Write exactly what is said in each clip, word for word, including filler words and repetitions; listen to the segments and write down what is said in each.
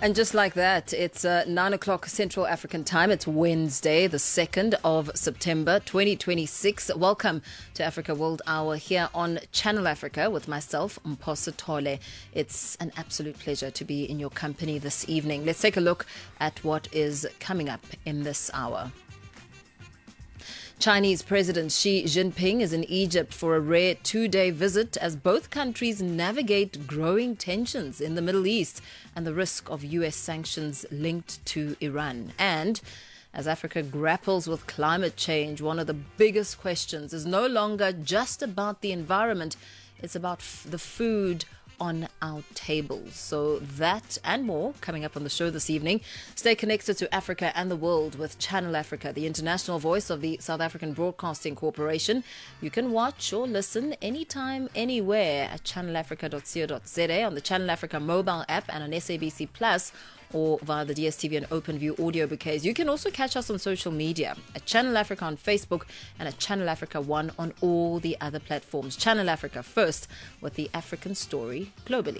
And just like that, it's uh, nine o'clock Central African time. It's Wednesday, the second of September, twenty twenty-six. Welcome to Africa World Hour here on Channel Africa with myself, Mphosa Tole. It's an absolute pleasure to be in your company this evening. Let's take a look at what is coming up in this hour. Chinese President Xi Jinping is in Egypt for a rare two-day visit as both countries navigate growing tensions in the Middle East and the risk of U S sanctions linked to Iran. And as Africa grapples with climate change, one of the biggest questions is no longer just about the environment, it's about f- the food on our tables. So that and more coming up on the show this evening. Stay connected to Africa and the world with Channel Africa, the international voice of the South African Broadcasting Corporation. You can watch or listen anytime, anywhere at channel africa dot co dot za, on the Channel Africa mobile app and on S A B C Plus, or via the D S T V and OpenView audio bouquets. You can also catch us on social media at Channel Africa on Facebook and at Channel Africa One on all the other platforms. Channel Africa first, with the African story globally.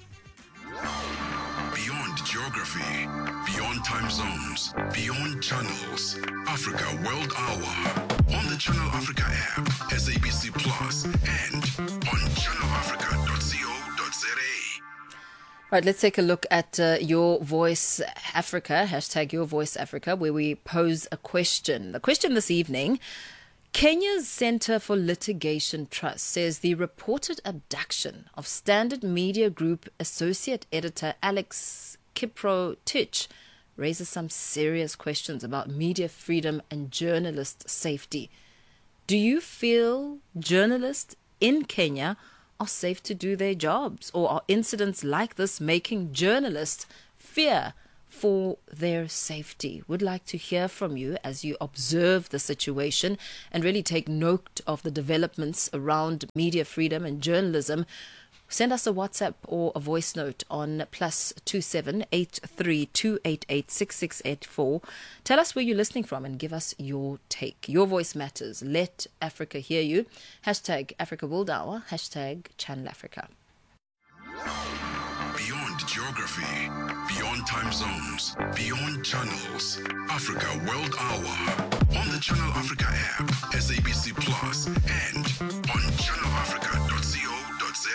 Beyond geography, beyond time zones, beyond channels. Africa World Hour on the Channel Africa app, S A B C Plus, and on channel africa dot co dot za. Right, let's take a look at uh, Your Voice Africa, hashtag Your Voice Africa, where we pose a question. The question this evening: Kenya's Centre for Litigation Trust says the reported abduction of Standard Media Group associate editor Alex Kiprotich raises some serious questions about media freedom and journalist safety. Do you feel journalists in Kenya are safe to do their jobs, or are incidents like this making journalists fear for their safety? Would like to hear from you as you observe the situation and really take note of the developments around media freedom and journalism. Send us a WhatsApp or a voice note on plus two seven eight three two eight eight six six eight four. Tell us where you're listening from and give us your take. Your voice matters. Let Africa hear you. Hashtag Africa World Hour. Hashtag Channel Africa. Beyond geography, beyond time zones, beyond channels. Africa World Hour on the Channel Africa app, S A B C Plus, and on channel africa dot co dot za.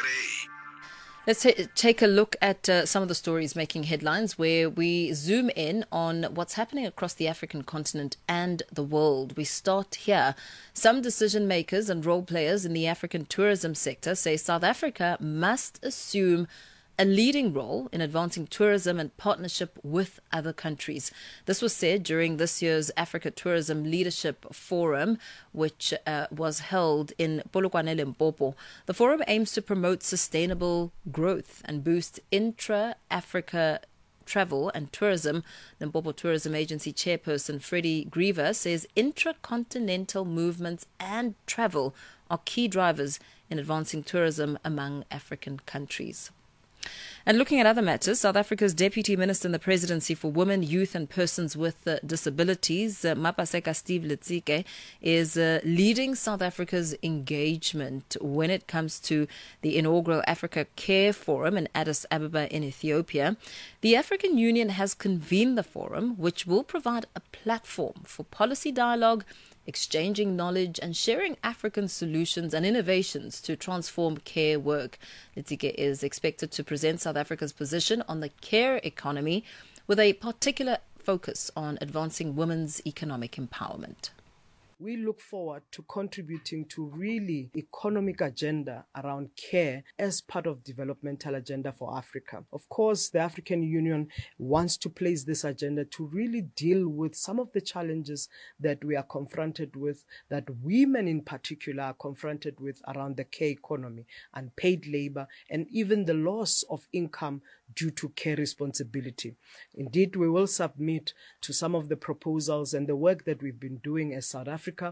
Let's t- take a look at uh, some of the stories making headlines, where we zoom in on what's happening across the African continent and the world. We start here. Some decision makers and role players in the African tourism sector say South Africa must assume a leading role in advancing tourism and partnership with other countries. This was said during this year's Africa Tourism Leadership Forum, which uh, was held in Polokwane, Limpopo. The forum aims to promote sustainable growth and boost intra-Africa travel and tourism. Limpopo Tourism Agency chairperson Freddie Griever says intracontinental movements and travel are key drivers in advancing tourism among African countries. And looking at other matters, South Africa's Deputy Minister in the Presidency for Women, Youth and Persons with uh, Disabilities, uh, Mapaseka Steve Letsike, is uh, leading South Africa's engagement when it comes to the inaugural Africa Care Forum in Addis Ababa in Ethiopia. The African Union has convened the forum, which will provide a platform for policy dialogue, exchanging knowledge and sharing African solutions and innovations to transform care work. Letsike is expected to present South Africa's position on the care economy with a particular focus on advancing women's economic empowerment. We look forward to contributing to really economic agenda around care as part of developmental agenda for Africa. Of course, the African Union wants to place this agenda to really deal with some of the challenges that we are confronted with, that women in particular are confronted with around the care economy, unpaid labor, and even the loss of income due to care responsibility. Indeed, we will submit to some of the proposals and the work that we've been doing as South Africa.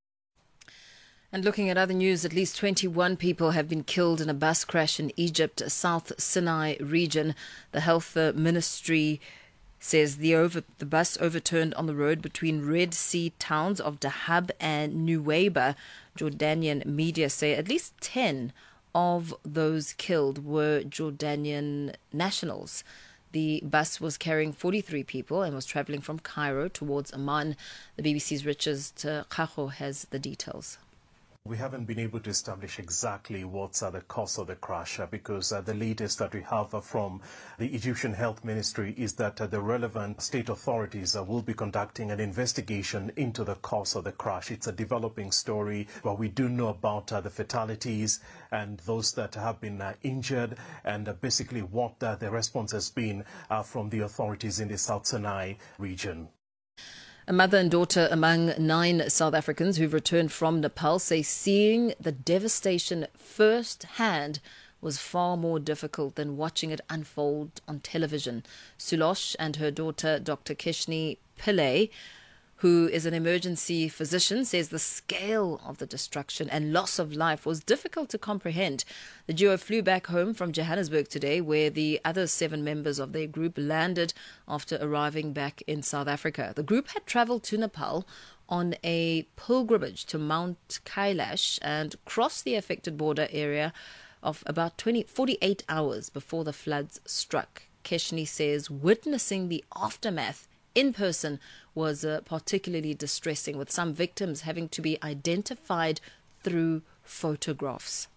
And looking at other news, at least twenty-one people have been killed in a bus crash in Egypt's South Sinai region. The health uh, ministry says the over the bus overturned on the road between Red Sea towns of Dahab and Nuweiba. Jordanian media say at least ten of those killed were Jordanian nationals. The bus was carrying forty-three people and was travelling from Cairo towards Amman. The B B C's Richard Khacho has the details. We haven't been able to establish exactly what's uh, the cause of the crash uh, because uh, the latest that we have uh, from the Egyptian Health Ministry is that uh, the relevant state authorities uh, will be conducting an investigation into the cause of the crash. It's a developing story, but we do know about uh, the fatalities and those that have been uh, injured and uh, basically what uh, the response has been uh, from the authorities in the South Sinai region. A mother and daughter among nine South Africans who've returned from Nepal say seeing the devastation firsthand was far more difficult than watching it unfold on television. Sulosh and her daughter, Doctor Keshni Pillay, who is an emergency physician, says the scale of the destruction and loss of life was difficult to comprehend. The duo flew back home from Johannesburg today, where the other seven members of their group landed after arriving back in South Africa. The group had travelled to Nepal on a pilgrimage to Mount Kailash and crossed the affected border area of about twenty, forty-eight hours before the floods struck. Keshni says witnessing the aftermath in person was uh, particularly distressing, with some victims having to be identified through photographs.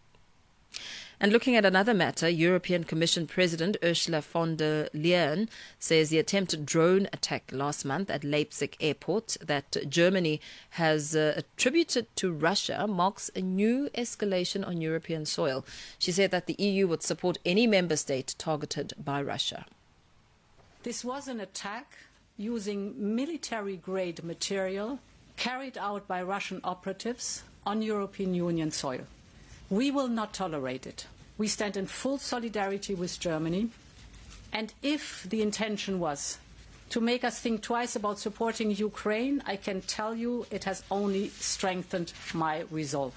And looking at another matter, European Commission President Ursula von der Leyen says the attempted drone attack last month at Leipzig airport that Germany has uh, attributed to Russia marks a new escalation on European soil. She said that the E U would support any member state targeted by Russia. This was an attack using military-grade material carried out by Russian operatives on European Union soil. We will not tolerate it. We stand in full solidarity with Germany. And if the intention was to make us think twice about supporting Ukraine, I can tell you it has only strengthened my resolve.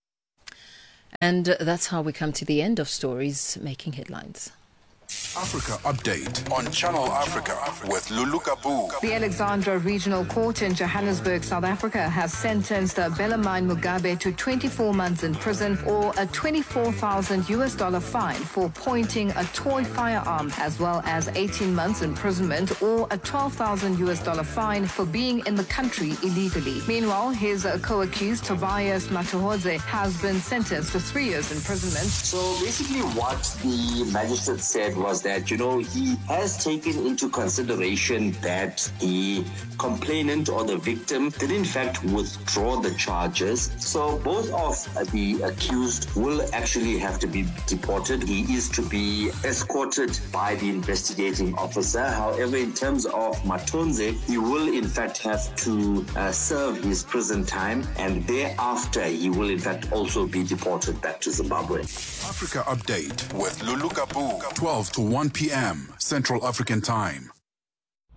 And that's how we come to the end of Stories Making Headlines. Africa Update on Channel Africa with Lulu Kabu. The Alexandra Regional Court in Johannesburg, South Africa, has sentenced Bellarmine Mugabe to twenty-four months in prison or a twenty-four thousand US dollar fine for pointing a toy firearm, as well as eighteen months imprisonment or a twelve thousand US dollar fine for being in the country illegally. Meanwhile, his co-accused Tobias Matuhodze has been sentenced to three years imprisonment. So basically what the magistrate said was that, you know, he has taken into consideration that the complainant or the victim did in fact withdraw the charges. So both of the accused will actually have to be deported. He is to be escorted by the investigating officer. However, in terms of Matonze, he will in fact have to uh, serve his prison time, and thereafter he will in fact also be deported back to Zimbabwe. Africa Update with Lulu Kabu, twelve to one p.m. Central African Time.